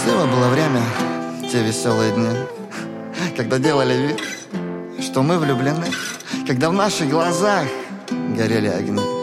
Счастливо было время, те веселые дни, когда делали вид, что мы влюблены, когда в наших глазах горели огни.